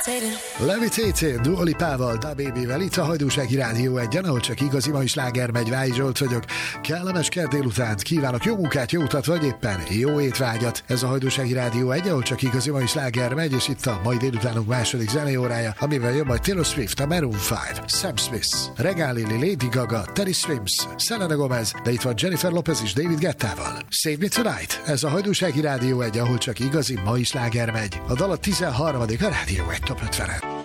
Levitating, Dua Lipával, Da Babyvel, itt a Hajdúsági Rádió 1-en, ahol csak igazi mai sláger megy. Vályi Zsolt vagyok. Kellemes kedd délutánt kívánok, jó munkát, jó utat, vagy éppen jó étvágyat. Ez a Hajdúsági Rádió 1, ahol csak igazi mai sláger megy, és itt a mai délutánunk második zeneórája, amivel jön majd Taylor Swift, a Maroon 5, Sam Smith, Regál Lili, Lady Gaga, Teddy Swims, Selena Gomez, de itt van Jennifer Lopez és David Guettával. Save Me Tonight, ez a Hajdúsági Rádió 1, ahol csak igazi mai sláger megy. A dal a 13. a Rádió 1 Top 50-en.